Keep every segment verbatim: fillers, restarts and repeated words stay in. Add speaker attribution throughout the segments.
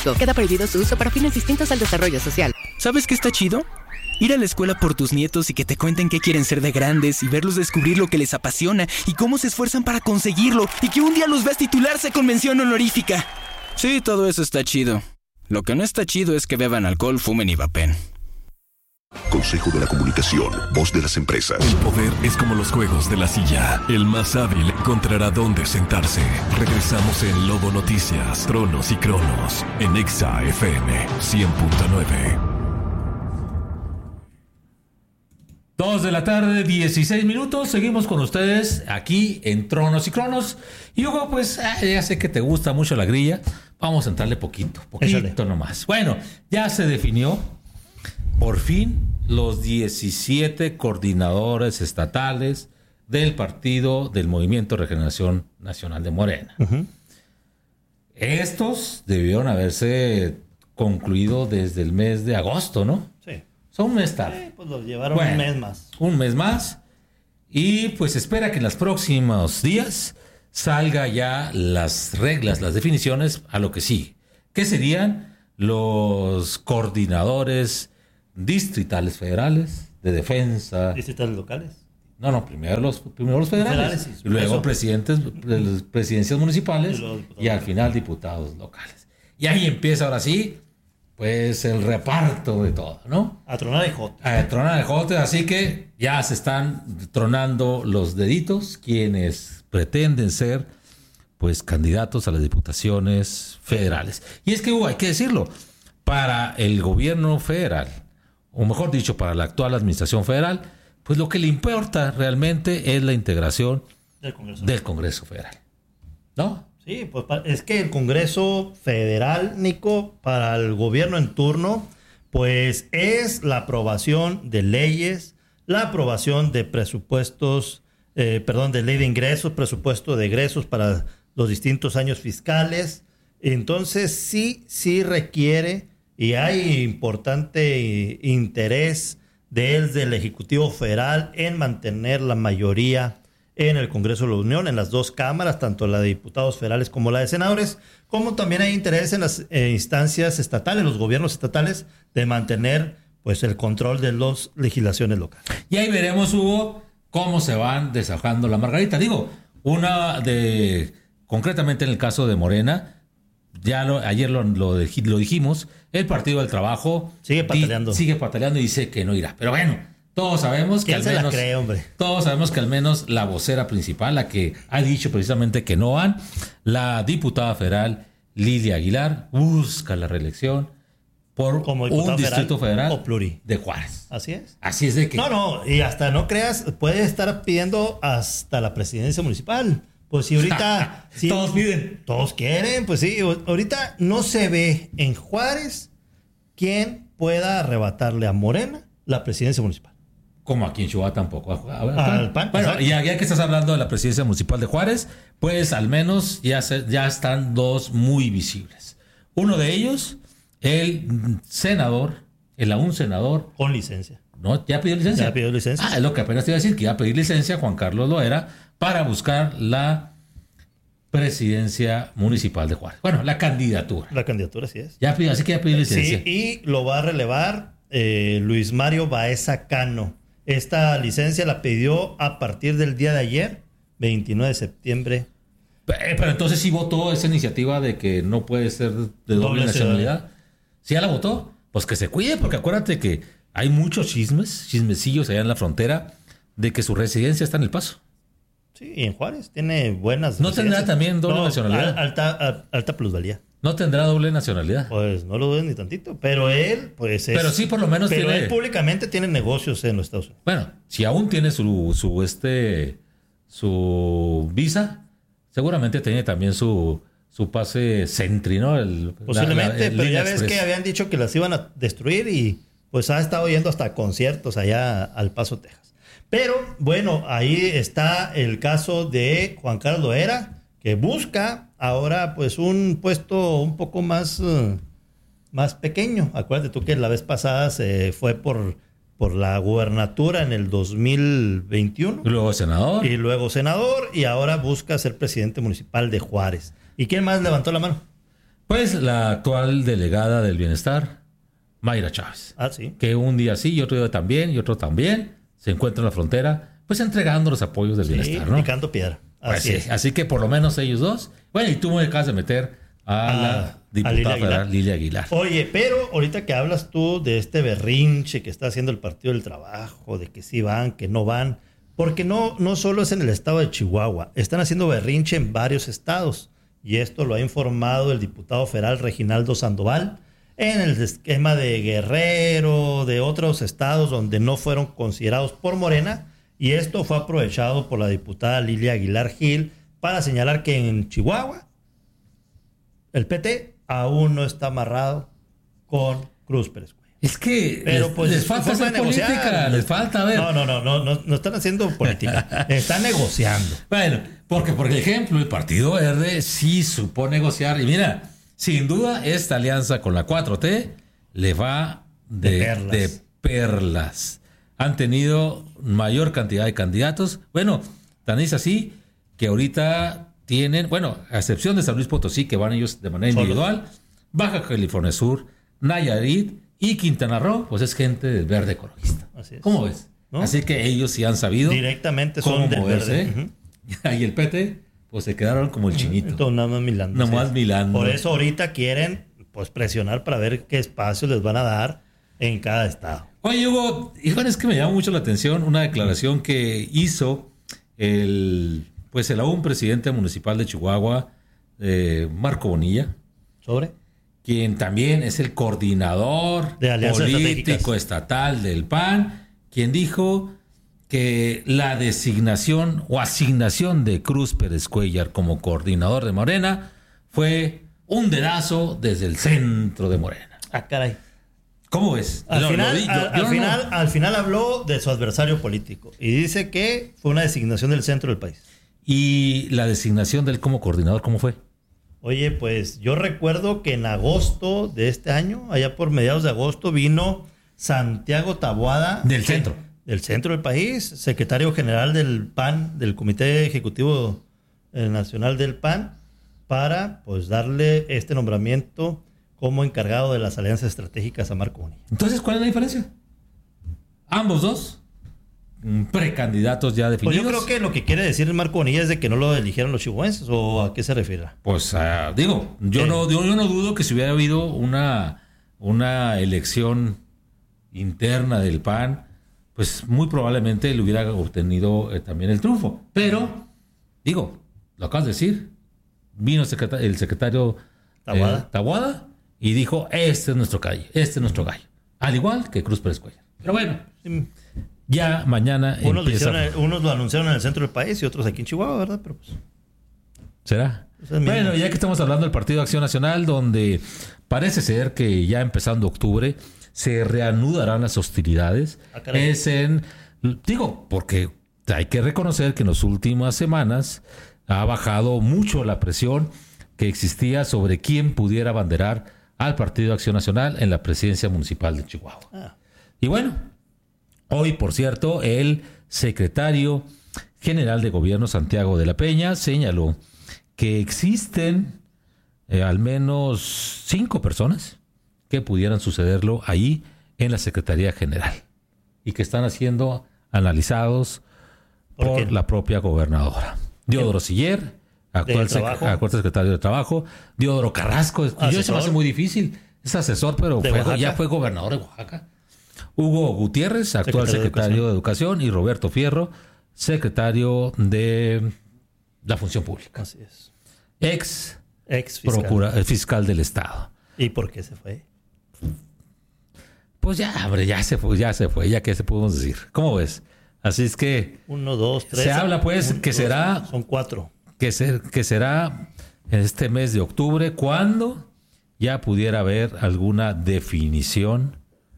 Speaker 1: Queda prohibido su uso para fines distintos al desarrollo social.
Speaker 2: ¿Sabes qué está chido? Ir a la escuela por tus nietos y que te cuenten qué quieren ser de grandes y verlos descubrir lo que les apasiona y cómo se esfuerzan para conseguirlo y que un día los veas titularse con mención honorífica. Sí, todo eso está chido. Lo que no está chido es que beban alcohol, fumen y vapen.
Speaker 3: Consejo de la Comunicación, voz de las empresas.
Speaker 4: El poder es como los juegos de la silla. El más hábil encontrará dónde sentarse. Regresamos en Lobo Noticias, Tronos y Cronos, en Exa F M cien punto nueve.
Speaker 5: Dos de la tarde, dieciséis minutos. Seguimos con ustedes aquí en Tronos y Cronos. Y Hugo, pues ya sé que te gusta mucho la grilla. Vamos a entrarle poquito, poquito Échale. nomás. Bueno, ya se definió por fin los diecisiete coordinadores estatales del partido del Movimiento de Regeneración Nacional de Morena. Uh-huh. Estos debieron haberse concluido desde el mes de agosto, ¿no?
Speaker 6: Sí.
Speaker 5: Son un mes tarde.
Speaker 6: Sí, pues los llevaron
Speaker 5: bueno,
Speaker 6: un mes más.
Speaker 5: Un mes más. Y pues espera que en los próximos días salga ya las reglas, las definiciones a lo que sigue. ¿Qué serían los coordinadores distritales federales de defensa?
Speaker 6: ¿Distritales locales?
Speaker 5: No, no, primero los, primero los federales, federales sí, luego eso. presidentes, presidencias municipales y, y al final diputados locales. Y ahí empieza ahora sí, pues el reparto de todo, ¿no?
Speaker 6: A tronar de jote.
Speaker 5: A tronar de jote, así que ya se están tronando los deditos quienes pretenden ser, pues, candidatos a las diputaciones federales. Y es que, uh, hay que decirlo, para el gobierno federal, o mejor dicho, para la actual administración federal, pues lo que le importa realmente es la integración
Speaker 6: del Congreso,
Speaker 5: del Congreso Federal, ¿no?
Speaker 6: Sí, pues es que el Congreso Federal, Nico, para el gobierno en turno, pues es la aprobación de leyes, la aprobación de presupuestos, eh, perdón, de ley de ingresos, presupuesto de egresos para los distintos años fiscales. Entonces sí, sí requiere y hay importante interés desde el Ejecutivo Federal en mantener la mayoría en el Congreso de la Unión, en las dos cámaras, tanto la de diputados federales como la de senadores, como también hay interés en las eh, instancias estatales, los gobiernos estatales, de mantener pues el control de las legislaciones locales.
Speaker 5: Y ahí veremos, Hugo, cómo se van desahogando la margarita. Digo, una de, concretamente en el caso de Morena, ya lo, ayer lo, lo, lo dijimos, el Partido del Trabajo
Speaker 6: sigue pataleando.
Speaker 5: Di, sigue pataleando y dice que no irá. Pero bueno, todos sabemos que al
Speaker 6: se
Speaker 5: menos,
Speaker 6: la cree, hombre?
Speaker 5: todos sabemos que al menos la vocera principal, la que ha dicho precisamente que no van, la diputada federal Lilia Aguilar, busca la reelección por
Speaker 6: como
Speaker 5: un distrito federal,
Speaker 6: federal o pluri
Speaker 5: de Juárez.
Speaker 6: Así es.
Speaker 5: Así es de que...
Speaker 6: No, no, y hasta no creas, puede estar pidiendo hasta la presidencia municipal. Pues si ahorita... si,
Speaker 5: todos piden.
Speaker 6: Todos quieren, pues sí. Ahorita no se ve en Juárez quién pueda arrebatarle a Morena la presidencia municipal.
Speaker 5: Como aquí en Chihuahua tampoco.
Speaker 6: Al PAN.
Speaker 5: Bueno, y ya, ya que estás hablando de la presidencia municipal de Juárez, pues al menos ya, se, ya están dos muy visibles. Uno de ellos, el senador, el aún senador.
Speaker 6: Con licencia.
Speaker 5: ¿No? ¿Ya pidió licencia?
Speaker 6: Ya pidió licencia.
Speaker 5: Ah, es lo que apenas te iba a decir, que iba a pedir licencia Juan Carlos Loera para buscar la presidencia municipal de Juárez. Bueno, la candidatura.
Speaker 6: La candidatura, sí es.
Speaker 5: Ya pidió, así que ya pidió licencia.
Speaker 6: Sí, y lo va a relevar eh, Luis Mario Baeza Cano. Esta licencia la pidió a partir del día de ayer, veintinueve de septiembre.
Speaker 5: Pero entonces sí votó esa iniciativa de que no puede ser de doble, doble nacionalidad. ¿Sí ya la votó? Pues que se cuide, porque acuérdate que hay muchos chismes, chismecillos allá en la frontera, de que su residencia está en El Paso.
Speaker 6: Sí, y en Juárez tiene buenas...
Speaker 5: ¿No tendrá también doble no, nacionalidad?
Speaker 6: Alta, alta plusvalía.
Speaker 5: ¿No tendrá doble nacionalidad?
Speaker 6: Pues no lo dudes ni tantito. Pero él, pues es...
Speaker 5: Pero sí, por lo menos
Speaker 6: pero
Speaker 5: tiene...
Speaker 6: él públicamente tiene negocios en los Estados Unidos.
Speaker 5: Bueno, si aún tiene su, su, este, su visa, seguramente tiene también su, su pase Sentry, ¿no? El,
Speaker 6: Posiblemente,
Speaker 5: la, la, el
Speaker 6: pero ya
Speaker 5: Express.
Speaker 6: ves que habían dicho que las iban a destruir y pues ha estado yendo hasta conciertos allá al Paso, Texas. Pero, bueno, ahí está el caso de Juan Carlos Loera, que busca ahora pues un puesto un poco más, uh, más pequeño. Acuérdate tú que la vez pasada se fue por, por la gubernatura en el dos mil veintiuno.
Speaker 5: Y luego senador.
Speaker 6: Y luego senador, y ahora busca ser presidente municipal de Juárez. ¿Y quién más levantó la mano?
Speaker 5: Pues la actual delegada del bienestar, Mayra Chávez.
Speaker 6: Ah, sí.
Speaker 5: Que un día sí y otro día también y otro también se encuentra en la frontera, pues entregando los apoyos del
Speaker 6: Sí,
Speaker 5: bienestar, ¿no?
Speaker 6: picando piedra.
Speaker 5: Pues
Speaker 6: Así
Speaker 5: sí,
Speaker 6: es.
Speaker 5: así que por lo menos ellos dos. Bueno, y tú me acabas de meter a,
Speaker 6: A-
Speaker 5: la
Speaker 6: a
Speaker 5: diputada
Speaker 6: Lilia
Speaker 5: federal
Speaker 6: Aguilar.
Speaker 5: Lilia Aguilar.
Speaker 6: Oye, pero ahorita que hablas tú de este berrinche que está haciendo el Partido del Trabajo, de que sí van, que no van, porque no, no solo es en el estado de Chihuahua, están haciendo berrinche en varios estados. Y esto lo ha informado el diputado federal Reginaldo Sandoval en el esquema de Guerrero, de otros estados donde no fueron considerados por Morena. Y esto fue aprovechado por la diputada Lilia Aguilar Gil para señalar que en Chihuahua el P T aún no está amarrado con Cruz Pérez Cuellar.
Speaker 5: Es que
Speaker 6: Pero
Speaker 5: les,
Speaker 6: pues
Speaker 5: les
Speaker 6: es
Speaker 5: falta
Speaker 6: forma
Speaker 5: hacer
Speaker 6: de negociar.
Speaker 5: política, les falta, a ver.
Speaker 6: No, no, no, no, no, no están haciendo política, están negociando.
Speaker 5: Bueno, porque por ejemplo el Partido Verde sí supo negociar y mira, sin duda esta alianza con la cuatro T le va de,
Speaker 6: De perlas.
Speaker 5: de perlas. Han tenido mayor cantidad de candidatos. Bueno, tan es así que ahorita tienen, bueno, a excepción de San Luis Potosí, que van ellos de manera
Speaker 6: Solos.
Speaker 5: individual, Baja California Sur, Nayarit y Quintana Roo, pues es gente del verde ecologista.
Speaker 6: Así es.
Speaker 5: ¿Cómo ves?
Speaker 6: ¿No?
Speaker 5: Así que ellos sí han sabido
Speaker 6: Directamente
Speaker 5: cómo
Speaker 6: son del
Speaker 5: moverse.
Speaker 6: verde. Ujú.
Speaker 5: Y el P T, pues se quedaron como el chinito.
Speaker 6: Entonces, nada más milando.
Speaker 5: Nada
Speaker 6: así
Speaker 5: más
Speaker 6: es.
Speaker 5: milando.
Speaker 6: Por eso ahorita quieren pues presionar para ver qué espacio les van a dar en cada estado.
Speaker 5: Oye, Hugo, híjole, es que me llama mucho la atención una declaración que hizo el, pues el aún presidente municipal de Chihuahua, eh, Marco Bonilla,
Speaker 6: ¿Sobre?
Speaker 5: quien también es el coordinador
Speaker 6: De alianzas
Speaker 5: político
Speaker 6: estratégicas.
Speaker 5: estatal del P A N, quien dijo que la designación o asignación de Cruz Pérez Cuellar como coordinador de Morena fue un dedazo desde el centro de Morena.
Speaker 6: Ah, caray.
Speaker 5: ¿Cómo ves?
Speaker 6: Al,
Speaker 5: Lo-
Speaker 6: final,
Speaker 5: lo di- yo-
Speaker 6: al,
Speaker 5: yo
Speaker 6: al
Speaker 5: no-
Speaker 6: final, al final habló de su adversario político y dice que fue una designación del centro del país.
Speaker 5: Y la designación de él como coordinador, ¿cómo fue?
Speaker 6: Oye, pues yo recuerdo que en agosto de este año, allá por mediados de agosto, vino Santiago Taboada.
Speaker 5: Del
Speaker 6: que-
Speaker 5: centro.
Speaker 6: Del centro del país, secretario general del P A N, del Comité Ejecutivo eh, Nacional del P A N, para pues darle este nombramiento como encargado de las alianzas estratégicas a Marco Bonilla.
Speaker 5: Entonces, ¿cuál es la diferencia? Ambos dos, mm, precandidatos ya
Speaker 6: Pues
Speaker 5: definidos.
Speaker 6: yo creo que lo que quiere decir Marco Bonilla es de que no lo eligieron los chihuahuenses, ¿o a qué se refiere?
Speaker 5: Pues ah, digo, yo
Speaker 6: Sí.
Speaker 5: no, yo, yo no dudo que si hubiera habido una, una elección interna del P A N, pues muy probablemente le hubiera obtenido eh, también el triunfo. Pero, digo, lo acabas de decir, vino el secretario, el secretario
Speaker 6: Taboada.
Speaker 5: eh, Taboada y dijo, este es nuestro gallo, este es nuestro gallo. Al igual que Cruz Pérez Cuellar. Pero bueno,
Speaker 6: Sí.
Speaker 5: ya mañana
Speaker 6: Unos, lo
Speaker 5: empieza...
Speaker 6: hicieron- unos lo anunciaron en el centro del país y otros aquí en Chihuahua, ¿verdad? Pero pues,
Speaker 5: ¿Será?
Speaker 6: Esas mismas.
Speaker 5: Bueno, ya que estamos hablando del Partido de Acción Nacional, donde parece ser que ya empezando octubre se reanudarán las hostilidades.
Speaker 6: Ah, caray.
Speaker 5: Es en, digo, porque hay que reconocer que en las últimas semanas ha bajado mucho la presión que existía sobre quién pudiera abanderar al Partido de Acción Nacional en la presidencia municipal de Chihuahua.
Speaker 6: Ah.
Speaker 5: Y bueno, hoy, por cierto, el secretario general de Gobierno, Santiago de la Peña, señaló que existen eh, al menos cinco personas que pudieran sucederlo ahí en la Secretaría General y que están siendo analizados
Speaker 6: ¿Por
Speaker 5: por,
Speaker 6: qué?
Speaker 5: la propia gobernadora. Diodoro Siller, actual,
Speaker 6: ¿Del
Speaker 5: sec-
Speaker 6: trabajo?
Speaker 5: actual secretario de Trabajo. Diodoro Carrasco, yo se me
Speaker 6: Asesor.
Speaker 5: hace muy difícil. Es asesor, pero
Speaker 6: ¿De
Speaker 5: fue-
Speaker 6: Oaxaca?
Speaker 5: ya fue gobernador de Oaxaca. Hugo Gutiérrez, actual
Speaker 6: Secretario de
Speaker 5: secretario de Educación, y Roberto Fierro, secretario de la Función Pública,
Speaker 6: Así es.
Speaker 5: ex
Speaker 6: Ex fiscal.
Speaker 5: procura- eh, fiscal del Estado.
Speaker 6: ¿Y por qué se fue?
Speaker 5: Pues ya, hombre, ya se fue, ya se fue, ya que se podemos decir. ¿Cómo ves? Así es que
Speaker 6: Uno, dos, tres.
Speaker 5: Se habla, pues, que será-
Speaker 6: Son cuatro.
Speaker 5: que, ser, que será en este mes de octubre cuando ya pudiera haber alguna definición,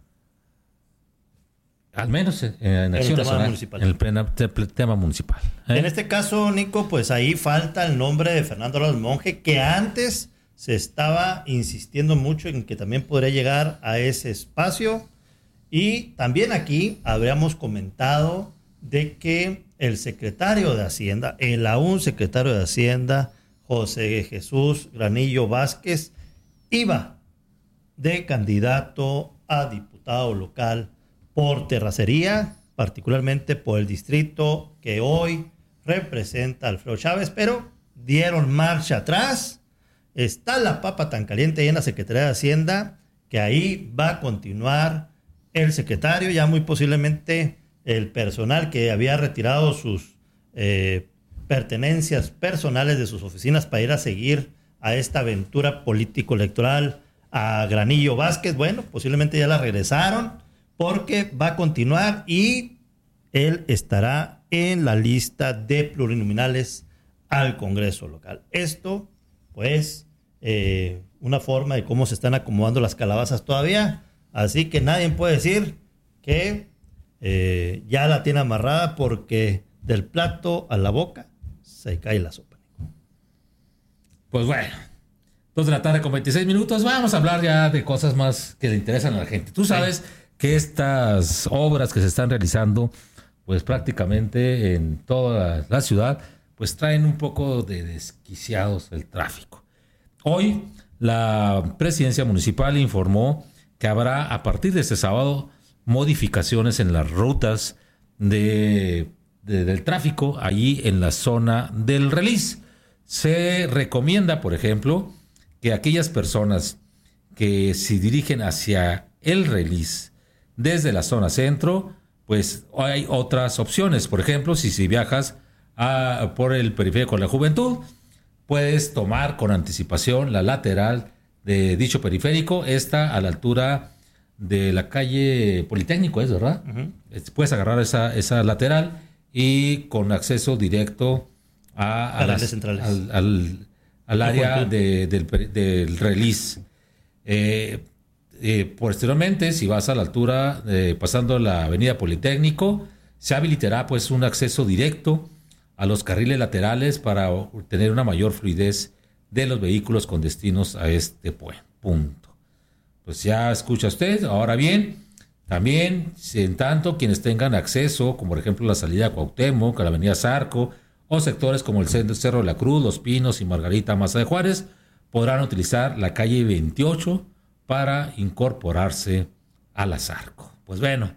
Speaker 5: al menos en, en
Speaker 6: el
Speaker 5: Acción
Speaker 6: tema
Speaker 5: Nacional,
Speaker 6: municipal.
Speaker 5: en el plena- te- tema municipal. ¿eh?
Speaker 6: En este caso, Nico, pues ahí falta el nombre de Fernando Ramos Monge, que antes se estaba insistiendo mucho en que también podría llegar a ese espacio. Y también aquí habríamos comentado de que el secretario de Hacienda, el aún secretario de Hacienda, José Jesús Granillo Vázquez, iba de candidato a diputado local por Terracería, particularmente por el distrito que hoy representa a Alfredo Chávez, pero dieron marcha atrás. Está la papa tan caliente ahí en la Secretaría de Hacienda que ahí va a continuar el secretario, ya muy posiblemente el personal que había retirado sus eh, pertenencias personales de sus oficinas para ir a seguir a esta aventura político-electoral a Granillo Vázquez. Bueno, posiblemente ya la regresaron porque va a continuar y él estará en la lista de plurinominales al Congreso local. Esto, pues, eh, una forma de cómo se están acomodando las calabazas todavía. Así que nadie puede decir que eh, ya la tiene amarrada, porque del plato a la boca se cae la sopa.
Speaker 5: Pues bueno, dos de la tarde con veintiséis minutos. Vamos a hablar ya de cosas más que le interesan a la gente. Tú sabes sí. que estas obras que se están realizando, pues prácticamente en toda la ciudad, pues traen un poco de desquiciados el tráfico. Hoy la presidencia municipal informó que habrá a partir de este sábado modificaciones en las rutas de, de, del tráfico allí en la zona del Relis. Se recomienda, por ejemplo, que aquellas personas que se dirigen hacia el Relis desde la zona centro, pues hay otras opciones. Por ejemplo, si, si viajas a, por el periférico de la Juventud, puedes tomar con anticipación la lateral de dicho periférico, esta a la altura de la calle Politécnico, ¿es verdad? Uh-huh. Puedes agarrar esa, esa lateral y con acceso directo a, a las, centrales. al, al, al área de, del, del Relis. Eh, eh, posteriormente, si vas a la altura, eh, pasando la avenida Politécnico, se habilitará pues un acceso directo a los carriles laterales para tener una mayor fluidez de los vehículos con destinos a este punto. Pues ya escucha usted. Ahora bien, también, en tanto quienes tengan acceso, como por ejemplo la salida a Cuauhtémoc, a la avenida Zarco, o sectores como el Cerro de la Cruz, Los Pinos y Margarita Maza de Juárez, podrán utilizar la calle veintiocho para incorporarse a la Zarco. Pues bueno,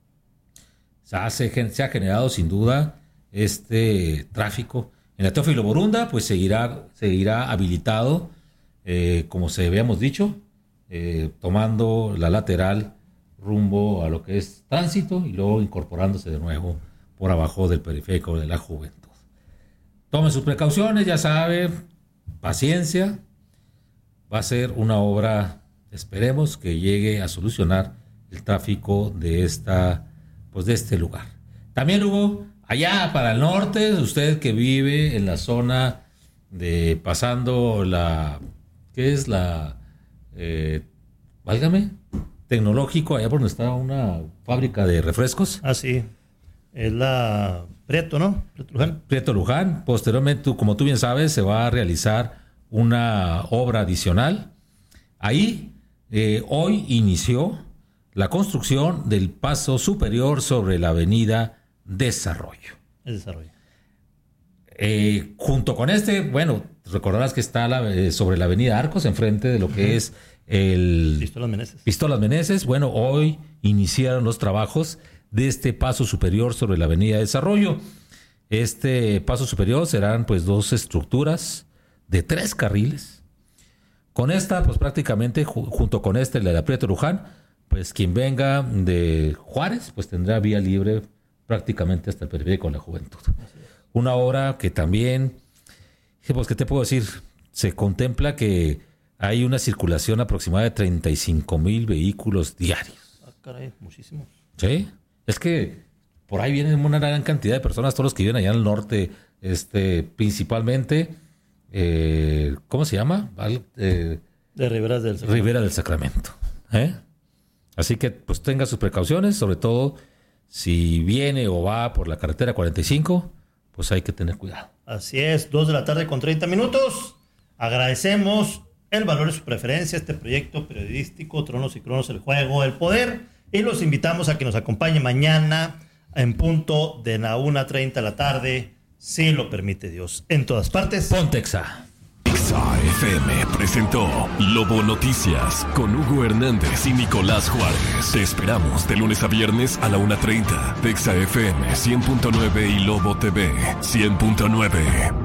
Speaker 5: se ha, se ha generado sin duda este tráfico. En la Teófilo Borunda, pues seguirá, seguirá habilitado, eh, como se habíamos dicho, eh, tomando la lateral rumbo a lo que es tránsito y luego incorporándose de nuevo por abajo del periférico de la Juventud. Tomen sus precauciones, ya sabe, paciencia. Va a ser una obra, esperemos que llegue a solucionar el tráfico de esta, pues de este lugar. También hubo allá para el norte, usted que vive en la zona de pasando la, ¿qué es la, eh, válgame, tecnológico, allá por donde está una fábrica de refrescos?
Speaker 6: Ah, sí, es la Prieto, ¿no? Prieto Luján.
Speaker 5: Prieto Luján. Posteriormente, como tú bien sabes, se va a realizar una obra adicional. Ahí, eh, hoy inició la construcción del paso superior sobre la avenida Desarrollo.
Speaker 6: El Desarrollo.
Speaker 5: Eh, junto con este, bueno, recordarás que está la, eh, sobre la avenida Arcos, enfrente de lo que uh-huh. es el
Speaker 6: Pistolas Meneses.
Speaker 5: Pistolas Meneses. Bueno, hoy iniciaron los trabajos de este paso superior sobre la avenida Desarrollo. Este paso superior serán pues dos estructuras de tres carriles. Con esta, pues prácticamente, ju- junto con este, la de Prieto Luján, pues quien venga de Juárez, pues tendrá vía libre prácticamente hasta el periférico de la Juventud. Una obra que también, pues, ¿qué te puedo decir? Se contempla que hay una circulación aproximada de treinta y cinco mil vehículos diarios.
Speaker 6: Ah, caray, muchísimos.
Speaker 5: Sí, es que por ahí vienen una gran cantidad de personas, todos los que viven allá en el norte, este, principalmente, eh, ¿cómo se llama? Eh,
Speaker 6: de Rivera del Sacramento.
Speaker 5: Rivera del Sacramento. ¿eh? Así que pues tenga sus precauciones, sobre todo si viene o va por la carretera cuarenta y cinco, pues hay que tener cuidado.
Speaker 6: Así es, dos de la tarde con treinta minutos. Agradecemos el valor de su preferencia, este proyecto periodístico, Tronos y Cronos, el juego, el poder. Y los invitamos a que nos acompañe mañana en punto de la una treinta de la tarde, si lo permite Dios. En todas partes.
Speaker 5: Pontexa.
Speaker 4: Exa F M presentó Lobo Noticias con Hugo Hernández y Nicolás Juárez. Te esperamos de lunes a viernes a la una treinta de Exa F M cien punto nueve y Lobo T V cien punto nueve.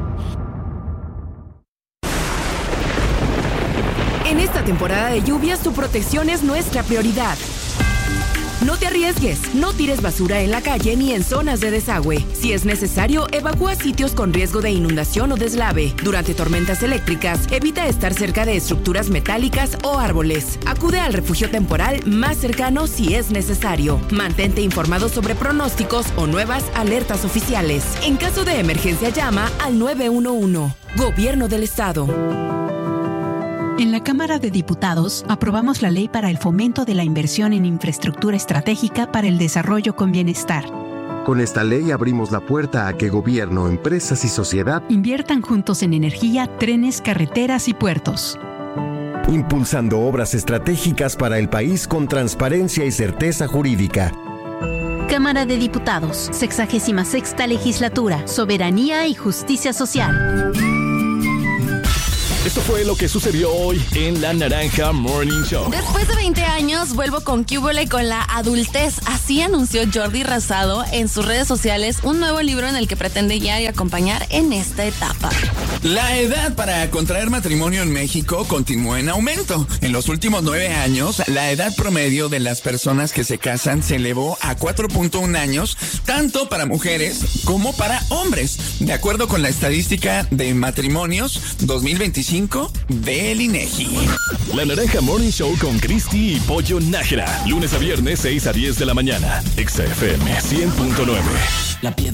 Speaker 1: En esta temporada de lluvias, tu protección es nuestra prioridad. No te arriesgues, no tires basura en la calle ni en zonas de desagüe. Si es necesario, evacúa sitios con riesgo de inundación o deslave. Durante tormentas eléctricas, evita estar cerca de estructuras metálicas o árboles. Acude al refugio temporal más cercano si es necesario. Mantente informado sobre pronósticos o nuevas alertas oficiales. En caso de emergencia, llama al nueve uno uno. Gobierno del Estado.
Speaker 7: En la Cámara de Diputados aprobamos la ley para el fomento de la inversión en infraestructura estratégica para el desarrollo con bienestar.
Speaker 8: Con esta ley abrimos la puerta a que gobierno, empresas y sociedad
Speaker 7: inviertan juntos en energía, trenes, carreteras y puertos.
Speaker 8: Impulsando obras estratégicas para el país con transparencia y certeza jurídica.
Speaker 9: Cámara de Diputados, sexagésima sexta legislatura, soberanía y justicia social.
Speaker 4: Esto fue lo que sucedió hoy en La Naranja Morning Show.
Speaker 10: Después de veinte años, vuelvo con Cúbole con la adultez. Así anunció Jordi Rosado en sus redes sociales un nuevo libro en el que pretende guiar y acompañar en esta etapa.
Speaker 11: La edad para contraer matrimonio en México continúa en aumento. En los últimos nueve años, la edad promedio de las personas que se casan se elevó a cuatro punto uno años, tanto para mujeres como para hombres, de acuerdo con la estadística de matrimonios dos mil veinticinco del INEGI.
Speaker 4: La Naranja Morning Show con Cristi y Pollo Nájera. Lunes a viernes, seis a diez de la mañana. Exa F M cien punto nueve.
Speaker 11: La piedra.